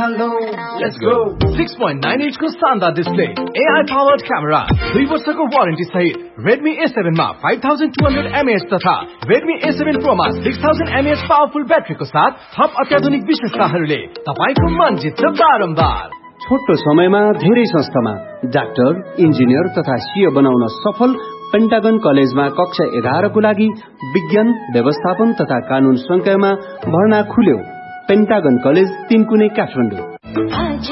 हाल्दौ let's go 6.9 इन्चको शानदार display AI powered camera 2 वर्षको warranty सहित Redmi A7 मा 5200 mAh तथा Redmi A7 Pro मा 6000 mAh पावरफुल ब्याट्रीको साथ थप अत्याधुनिक विशेषताहरूले तपाईको मन जित्छ बारम्बार। छोटो समयमा धेरै संस्थामा डाक्टर, इन्जिनियर तथा सीए बनाउन सफल पेन्टागन कलेजमा कक्षा 11 को लागि विज्ञान, व्यवस्थापन तथा कानून संकायमा भर्ना खुल्यो। पेन्टागन कलेज 3 कुने काठमाडौँ।